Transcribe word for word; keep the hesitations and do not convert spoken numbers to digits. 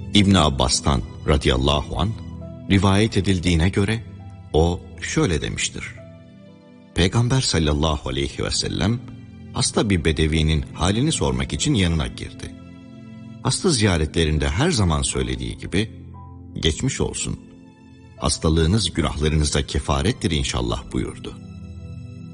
İbn Abbas'tan radıyallahu anh rivayet edildiğine göre o şöyle demiştir. Peygamber sallallahu aleyhi ve sellem hasta bir bedevinin halini sormak için yanına girdi. Hasta ziyaretlerinde her zaman söylediği gibi, geçmiş olsun, hastalığınız günahlarınıza kefarettir inşallah buyurdu.